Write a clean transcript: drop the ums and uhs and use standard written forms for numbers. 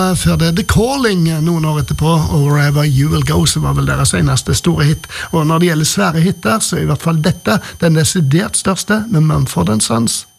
Før det The Calling noen år etterpå, og Wherever You Will Go, som var vel deres eneste store hit. Og når det gjelder svære hitter, så er i hvert fall dette den desidert største med Mumford & Sons.